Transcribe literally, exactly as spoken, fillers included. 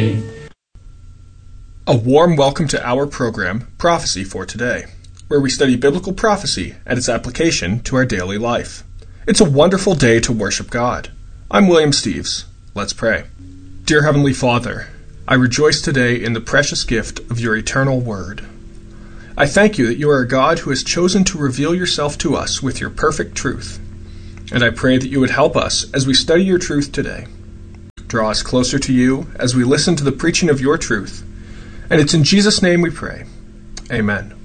day. A warm welcome to our program, Prophecy for Today, where we study biblical prophecy and its application to our daily life. It's a wonderful day to worship God. I'm William Steves. Let's pray. Dear Heavenly Father, I rejoice today in the precious gift of your eternal word. I thank you that you are a God who has chosen to reveal yourself to us with your perfect truth. And I pray that you would help us as we study your truth today. Draw us closer to you as we listen to the preaching of your truth. And it's in Jesus' name we pray. Amen.